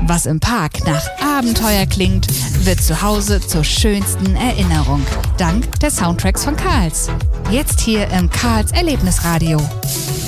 Was im Park nach Abenteuer klingt, wird zu Hause zur schönsten Erinnerung. Dank der Soundtracks von Karls. Jetzt hier im Karls Erlebnisradio.